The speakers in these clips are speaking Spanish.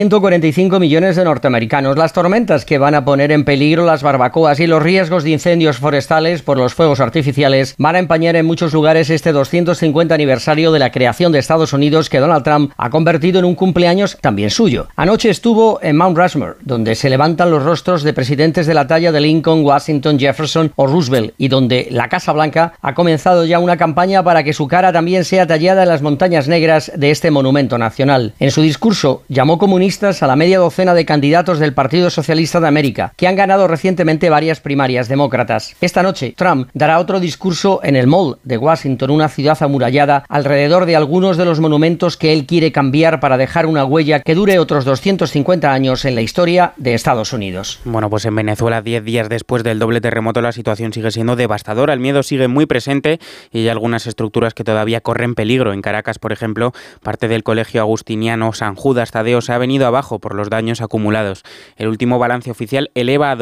145 millones de norteamericanos. Las tormentas que van a poner en peligro las barbacoas y los riesgos de incendios forestales por los fuegos artificiales van a empañar en muchos lugares este 250 aniversario de la creación de Estados Unidos, que Donald Trump ha convertido en un cumpleaños también suyo. Anoche estuvo en Mount Rushmore, donde se levantan los rostros de presidentes de la talla de Lincoln, Washington, Jefferson o Roosevelt, y donde la Casa Blanca ha comenzado ya una campaña para que su cara también sea tallada en las montañas negras de este monumento nacional. En su discurso llamó comunista a la media docena de candidatos del Partido Socialista de América, que han ganado recientemente varias primarias demócratas. Esta noche, Trump dará otro discurso en el Mall de Washington, una ciudad amurallada, alrededor de algunos de los monumentos que él quiere cambiar para dejar una huella que dure otros 250 años en la historia de Estados Unidos. Bueno, pues en Venezuela, 10 días después del doble terremoto, la situación sigue siendo devastadora. El miedo sigue muy presente y hay algunas estructuras que todavía corren peligro. En Caracas, por ejemplo, parte del colegio agustiniano San Judas Tadeo se ha venido abajo por los daños acumulados. El último balance oficial eleva a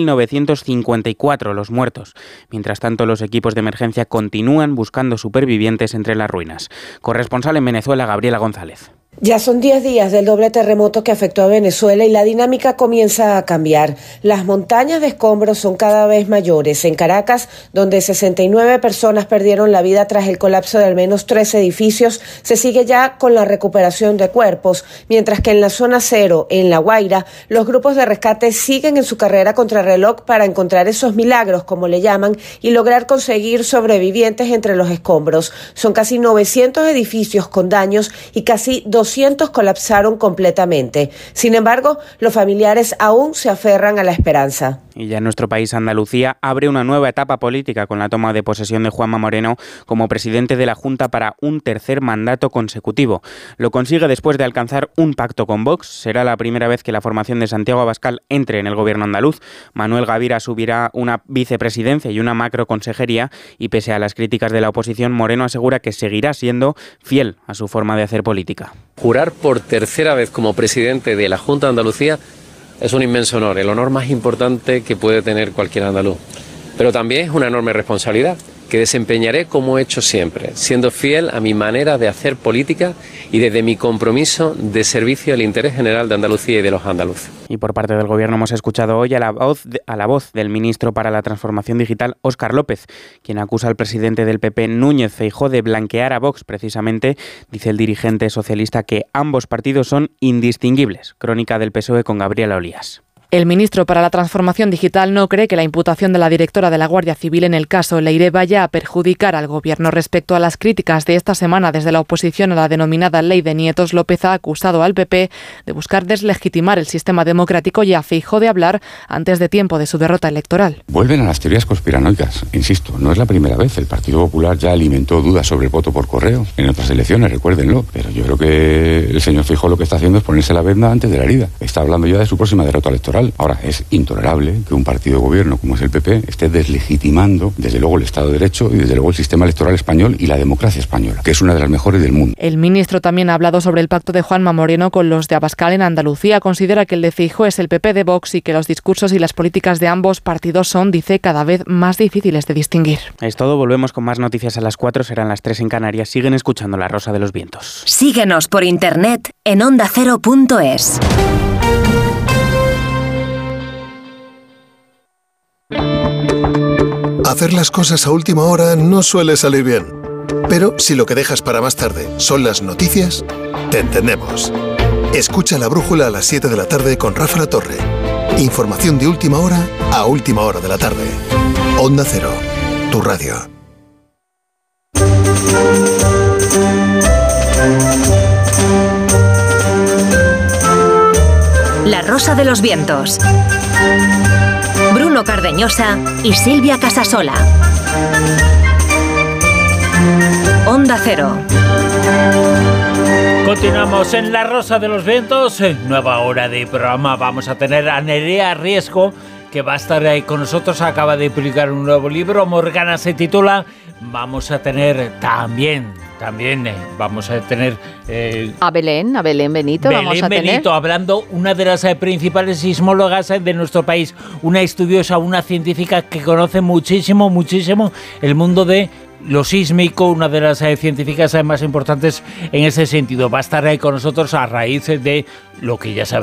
2.954 los muertos. Mientras tanto, los equipos de emergencia continúan buscando supervivientes entre las ruinas. Corresponsal en Venezuela, Gabriela González. Ya son 10 días del doble terremoto que afectó a Venezuela y la dinámica comienza a cambiar. Las montañas de escombros son cada vez mayores. En Caracas, donde 69 personas perdieron la vida tras el colapso de al menos 3 edificios, se sigue ya con la recuperación de cuerpos, mientras que en la zona cero, en La Guaira, los grupos de rescate siguen en su carrera contrarreloj para encontrar esos milagros, como le llaman, y lograr conseguir sobrevivientes entre los escombros. Son casi 900 edificios con daños y casi 200 colapsaron completamente. Sin embargo, los familiares aún se aferran a la esperanza. Y ya en nuestro país, Andalucía abre una nueva etapa política con la toma de posesión de Juanma Moreno como presidente de la Junta para un tercer mandato consecutivo. Lo consigue después de alcanzar un pacto con Vox. Será la primera vez que la formación de Santiago Abascal entre en el gobierno andaluz. Manuel Gavira subirá una vicepresidencia y una macroconsejería, y pese a las críticas de la oposición, Moreno asegura que seguirá siendo fiel a su forma de hacer política. Jurar por tercera vez como presidente de la Junta de Andalucía es un inmenso honor, el honor más importante que puede tener cualquier andaluz. Pero también es una enorme responsabilidad que desempeñaré como he hecho siempre, siendo fiel a mi manera de hacer política y desde mi compromiso de servicio al interés general de Andalucía y de los andaluces. Y por parte del Gobierno hemos escuchado hoy a la voz del ministro para la Transformación Digital, Óscar López, quien acusa al presidente del PP, Núñez Feijóo, de blanquear a Vox. Precisamente, dice el dirigente socialista que ambos partidos son indistinguibles. Crónica del PSOE con Gabriela Olías. El ministro para la Transformación Digital no cree que la imputación de la directora de la Guardia Civil en el caso Leire vaya a perjudicar al Gobierno. Respecto a las críticas de esta semana desde la oposición a la denominada Ley de Nietos, López ha acusado al PP de buscar deslegitimar el sistema democrático y a Feijóo de hablar antes de tiempo de su derrota electoral. Vuelven a las teorías conspiranoicas. Insisto, no es la primera vez. El Partido Popular ya alimentó dudas sobre el voto por correo en otras elecciones, recuérdenlo. Pero yo creo que el señor Feijóo lo que está haciendo es ponerse la venda antes de la herida. Está hablando ya de su próxima derrota electoral. Ahora, es intolerable que un partido de gobierno como es el PP esté deslegitimando desde luego el Estado de Derecho y desde luego el sistema electoral español y la democracia española, que es una de las mejores del mundo. El ministro también ha hablado sobre el pacto de Juanma Moreno con los de Abascal en Andalucía. Considera que el de Feijóo es el PP de Vox y que los discursos y las políticas de ambos partidos son, dice, cada vez más difíciles de distinguir. Es todo, volvemos con más noticias a las 4, serán las 3 en Canarias. Siguen escuchando La Rosa de los Vientos. Síguenos por internet en ondacero.es. Hacer las cosas a última hora no suele salir bien. Pero si lo que dejas para más tarde son las noticias, te entendemos. Escucha La Brújula a las 7 de la tarde con Rafa La Torre. Información de última hora a última hora de la tarde. Onda Cero, tu radio. La Rosa de los Vientos. Bruno Cardeñosa y Silvia Casasola. Onda Cero. Continuamos en La Rosa de los Vientos, nueva hora de programa. Vamos a tener a Nerea Riesco, que va a estar ahí con nosotros. Acaba de publicar un nuevo libro, Morgana se titula. Vamos a tener también vamos a tener a Belén Benito. Vamos a tener Benito, hablando, una de las principales sismólogas de nuestro país, una estudiosa, una científica que conoce muchísimo el mundo de lo sísmico, una de las científicas más importantes en ese sentido. Va a estar ahí con nosotros a raíz de lo que ya sabemos.